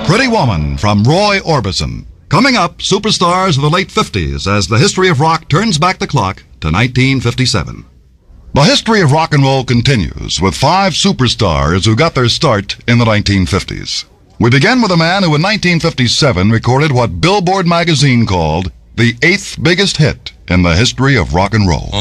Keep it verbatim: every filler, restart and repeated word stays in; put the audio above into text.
Pretty Woman from Roy Orbison. Coming up, superstars of the late fifties as the history of rock turns back the clock to nineteen fifty-seven. The history of rock and roll continues with five superstars who got their start in the nineteen fifties. We begin with a man who in nineteen fifty-seven recorded what Billboard magazine called the eighth biggest hit in the history of rock and roll.